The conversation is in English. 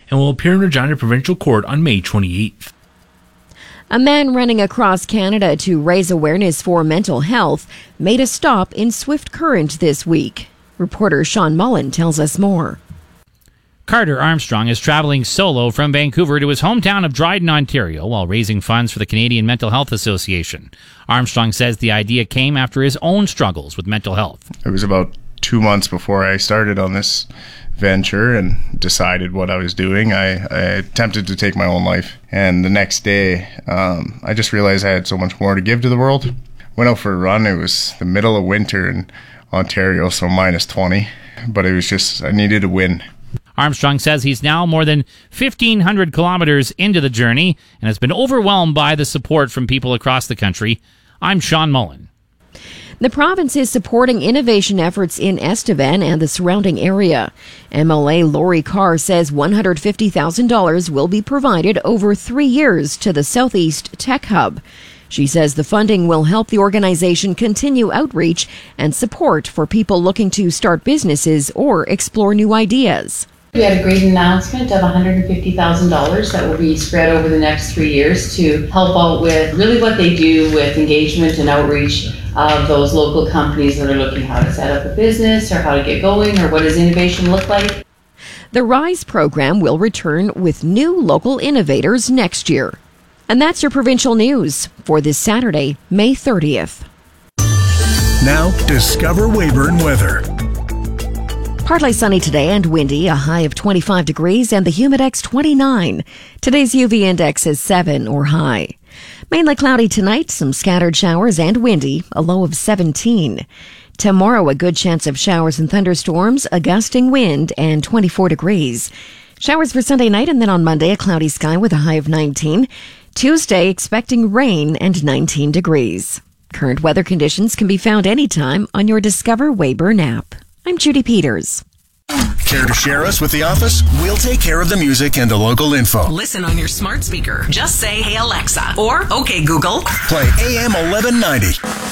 and will appear in Regina Provincial Court on May 28th. A man running across Canada to raise awareness for mental health made a stop in Swift Current this week. Reporter Sean Mullen tells us more. Carter Armstrong is traveling solo from Vancouver to his hometown of Dryden, Ontario, while raising funds for the Canadian Mental Health Association. Armstrong says the idea came after his own struggles with mental health. It was about 2 months before I started on this venture and decided what I was doing. I attempted to take my own life, and the next day I just realized I had so much more to give to the world. Went out for a run. It was the middle of winter in Ontario, so minus 20, but it was just, I needed a win. Armstrong says he's now more than 1,500 kilometers into the journey and has been overwhelmed by the support from people across the country. I'm Sean Mullen. The province is supporting innovation efforts in Estevan and the surrounding area. MLA Lori Carr says $150,000 will be provided over 3 years to the Southeast Tech Hub. She says the funding will help the organization continue outreach and support for people looking to start businesses or explore new ideas. We had a great announcement of $150,000 that will be spread over the next 3 years to help out with really what they do with engagement and outreach of those local companies that are looking how to set up a business or how to get going or what does innovation look like. The RISE program will return with new local innovators next year. And that's your provincial news for this Saturday, May 30th. Now, Discover Weyburn weather. Partly sunny today and windy, a high of 25 degrees and the humidex 29. Today's UV index is 7 or high. Mainly cloudy tonight, some scattered showers and windy, a low of 17. Tomorrow, a good chance of showers and thunderstorms, a gusting wind, and 24 degrees. Showers for Sunday night, and then on Monday, a cloudy sky with a high of 19. Tuesday, expecting rain and 19 degrees. Current weather conditions can be found anytime on your Discover Weyburn app. I'm Judy Peters. Care to share us with the office? We'll take care of the music and the local info. Listen on your smart speaker. Just say, "Hey Alexa," or "Okay Google." Play AM 1190.